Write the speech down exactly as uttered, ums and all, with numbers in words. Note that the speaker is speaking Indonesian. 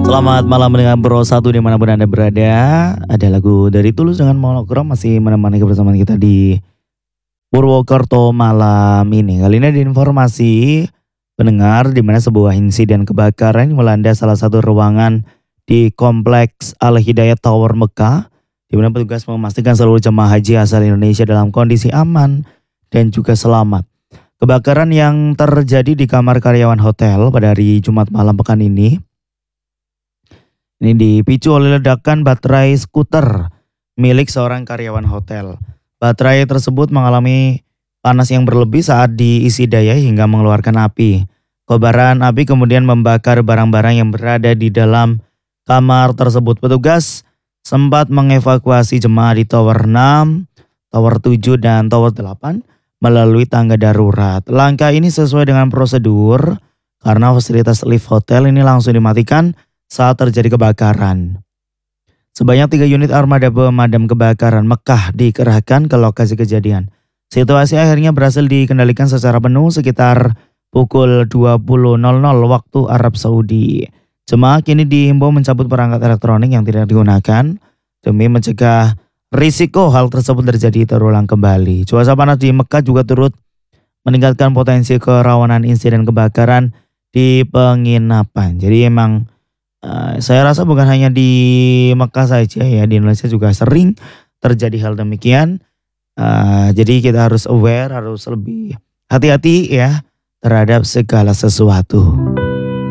Selamat malam dengan Bro Satu dimanapun Anda berada. Ada lagu dari Tulus dengan Monokrom masih menemani kebersamaan kita di Purwokerto malam ini. Kali ini ada informasi pendengar di mana sebuah insiden kebakaran yang melanda salah satu ruangan di Kompleks Al Hidayat Tower Mekah, di mana petugas memastikan seluruh jemaah haji asal Indonesia dalam kondisi aman dan juga selamat. Kebakaran yang terjadi di kamar karyawan hotel pada hari Jumat malam pekan ini ini dipicu oleh ledakan baterai skuter milik seorang karyawan hotel. Baterai tersebut mengalami panas yang berlebih saat diisi daya hingga mengeluarkan api. Kobaran api kemudian membakar barang-barang yang berada di dalam kamar tersebut. Petugas sempat mengevakuasi jemaah di Tower enam, Tower tujuh, dan Tower delapan melalui tangga darurat. Langkah ini sesuai dengan prosedur karena fasilitas lift hotel ini langsung dimatikan saat terjadi kebakaran. Sebanyak tiga unit armada pemadam kebakaran Mekah dikerahkan ke lokasi kejadian. Situasi akhirnya berhasil dikendalikan secara penuh sekitar pukul dua puluh waktu Arab Saudi. Jemaah kini dihimbau mencabut perangkat elektronik yang tidak digunakan demi mencegah risiko hal tersebut terjadi terulang kembali. Cuaca panas di Mekah juga turut meningkatkan potensi kerawanan insiden kebakaran di penginapan. Jadi emang Uh, saya rasa bukan hanya di Mekah saja ya, di Indonesia juga sering terjadi hal demikian. Uh, jadi kita harus aware, harus lebih hati-hati ya terhadap segala sesuatu.